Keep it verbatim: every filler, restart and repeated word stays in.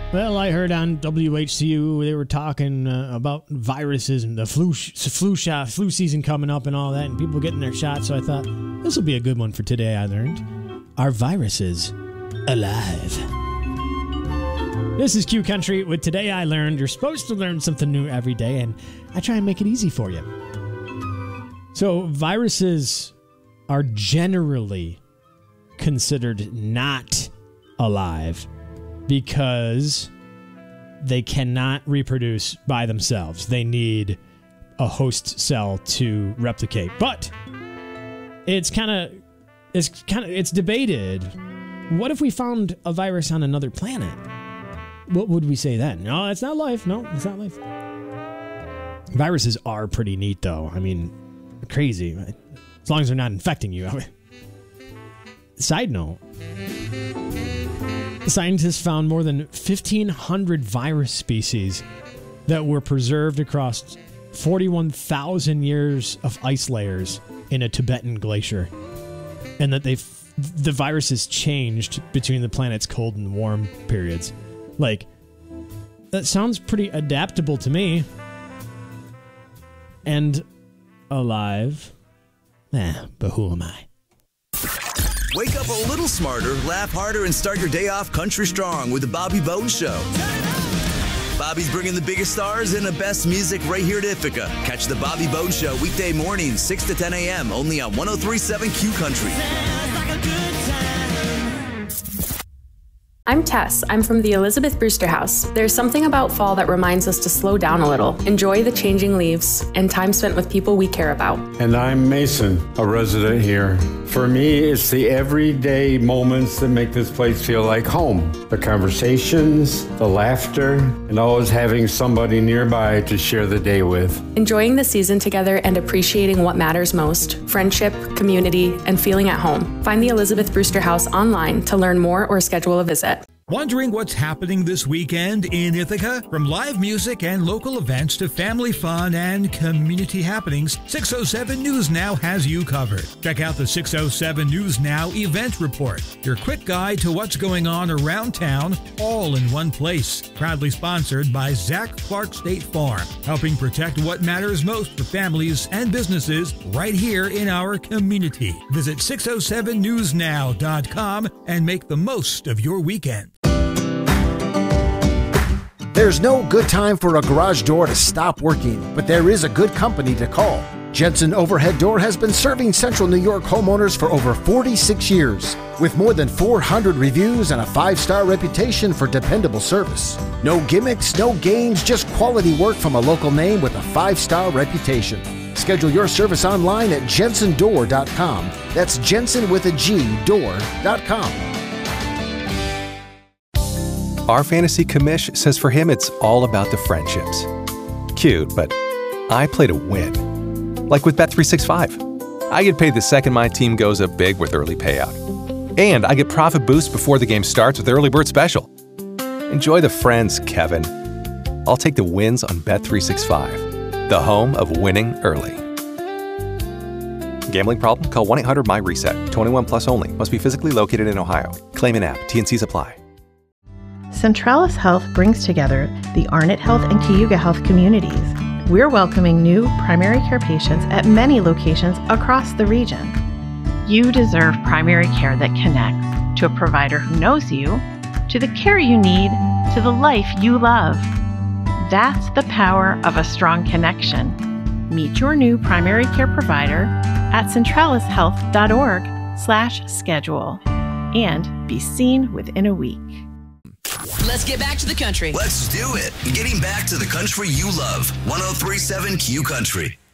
Well, I heard on W H C U they were talking uh, about viruses and the flu sh- flu shot, flu season coming up and all that, and people getting their shots. So I thought this will be a good one for Today I Learned. Are viruses alive? This is Q Country with Today I Learned. You're supposed to learn something new every day, and I try and make it easy for you. So viruses are generally considered not alive because they cannot reproduce by themselves. They need a host cell to replicate. But it's kind of it's kind of it's debated. What if we found a virus on another planet? What would we say then? No, it's not life. No, it's not life. Viruses are pretty neat, though. I mean, crazy. As long as they're not infecting you. Side note. Scientists found more than fifteen hundred virus species that were preserved across forty-one thousand years of ice layers in a Tibetan glacier. And that they've, the viruses changed between the planet's cold and warm periods. Like, that sounds pretty adaptable to me. And alive. Eh, but who am I? Wake up a little smarter, laugh harder, and start your day off country strong with the Bobby Bones Show. Bobby's bringing the biggest stars and the best music right here at Ithaca. Catch the Bobby Bones Show weekday mornings, six to ten a.m. only on one oh three point seven Q Country. I'm Tess. I'm from the Elizabeth Brewster House. There's something about fall that reminds us to slow down a little, enjoy the changing leaves, and time spent with people we care about. And I'm Mason, a resident here. For me, it's the everyday moments that make this place feel like home. The conversations, the laughter, and always having somebody nearby to share the day with. Enjoying the season together and appreciating what matters most, friendship, community, and feeling at home. Find the Elizabeth Brewster House online to learn more or schedule a visit. Wondering what's happening this weekend in Ithaca? From live music and local events to family fun and community happenings, six oh seven News Now has you covered. Check out the six oh seven News Now event report, your quick guide to what's going on around town, all in one place. Proudly sponsored by Zach Clark State Farm, helping protect what matters most for families and businesses right here in our community. Visit six oh seven news now dot com and make the most of your weekend. There's no good time for a garage door to stop working, but there is a good company to call. Jensen Overhead Door has been serving Central New York homeowners for over forty-six years, with more than four hundred reviews and a five-star reputation for dependable service. No gimmicks, no games, just quality work from a local name with a five-star reputation. Schedule your service online at jensen door dot com. That's Jensen with a G, door dot com. Our fantasy commish says for him it's all about the friendships. Cute, but I play to win. Like with Bet three sixty-five. I get paid the second my team goes up big with early payout. And I get profit boost before the game starts with Early Bird Special. Enjoy the friends, Kevin. I'll take the wins on Bet three sixty-five, the home of winning early. Gambling problem? Call one eight hundred my reset. twenty-one plus only. Must be physically located in Ohio. Claim in app. T and Cs apply. Centralis Health brings together the Arnott Health and Cayuga Health communities. We're welcoming new primary care patients at many locations across the region. You deserve primary care that connects to a provider who knows you, to the care you need, to the life you love. That's the power of a strong connection. Meet your new primary care provider at centralis health dot org slash schedule and be seen within a week. Let's get back to the country. Let's do it. Getting back to the country you love. one oh three point seven Q Country.